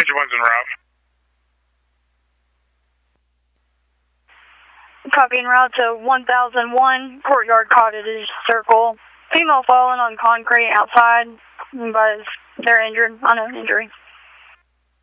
Engine 1's en route. Copy, en route to 1001 Courtyard Cottage Circle. Female fallen on concrete outside, but they're injured, unknown injury.